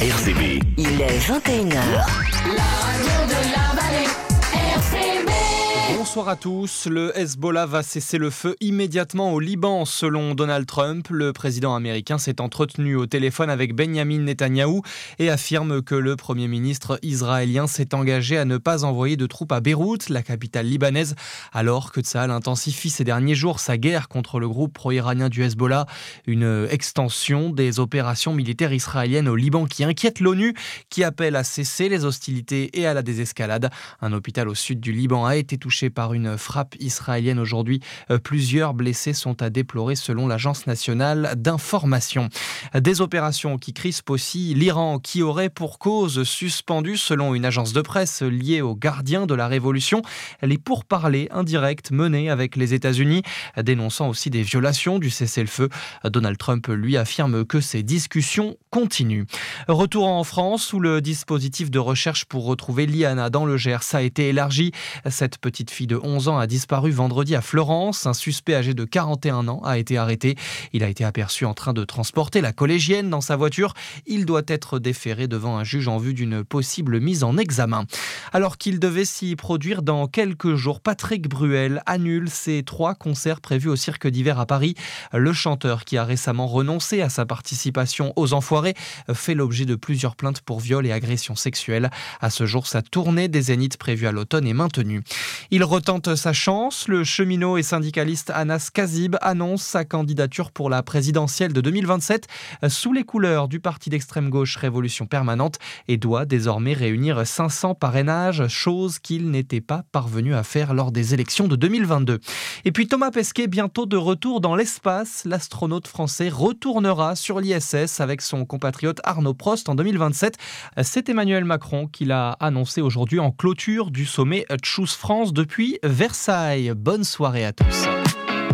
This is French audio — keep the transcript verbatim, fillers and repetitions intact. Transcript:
R C B. Il est vingt et une heures. La radio de la vallée, R C B. Bonsoir à tous. Le Hezbollah va cesser le feu immédiatement au Liban, selon Donald Trump. Le président américain s'est entretenu au téléphone avec Benjamin Netanyahou et affirme que le premier ministre israélien s'est engagé à ne pas envoyer de troupes à Beyrouth, la capitale libanaise, alors que Tsahal intensifie ces derniers jours sa guerre contre le groupe pro-iranien du Hezbollah. Une extension des opérations militaires israéliennes au Liban qui inquiète l'ONU, qui appelle à cesser les hostilités et à la désescalade. Un hôpital au sud du Liban a été touché par une frappe israélienne aujourd'hui. Plusieurs blessés sont à déplorer selon l'Agence nationale d'information. Des opérations qui crispent aussi l'Iran, qui aurait pour cause suspendu, selon une agence de presse liée aux gardiens de la révolution, les pourparlers indirects menés avec les États-Unis, dénonçant aussi des violations du cessez-le-feu. Donald Trump, lui, affirme que ces discussions continuent. Retour en France, où le dispositif de recherche pour retrouver Liana dans le Gers a été élargi. Cette petite fille de onze ans a disparu vendredi à Florence. Un suspect âgé de quarante et un ans a été arrêté. Il a été aperçu en train de transporter la collégienne dans sa voiture. Il doit être déféré devant un juge en vue d'une possible mise en examen. Alors qu'il devait s'y produire dans quelques jours, Patrick Bruel annule ses trois concerts prévus au Cirque d'hiver à Paris. Le chanteur, qui a récemment renoncé à sa participation aux Enfoirés, fait l'objet de plusieurs plaintes pour viol et agression sexuelle. À ce jour, sa tournée des Zéniths prévue à l'automne est maintenue. Il retente sa chance. Le cheminot et syndicaliste Anas Kazib annonce sa candidature pour la présidentielle de deux mille vingt-sept sous les couleurs du parti d'extrême gauche Révolution Permanente et doit désormais réunir cinq cents parrainages, chose qu'il n'était pas parvenu à faire lors des élections de deux mille vingt-deux. Et puis Thomas Pesquet, bientôt de retour dans l'espace. L'astronaute français retournera sur l'I S S avec son compatriote Arnaud Prost en deux mille vingt-sept. C'est Emmanuel Macron qui l'a annoncé aujourd'hui en clôture du sommet Choose France depuis Versailles. Bonne soirée à tous.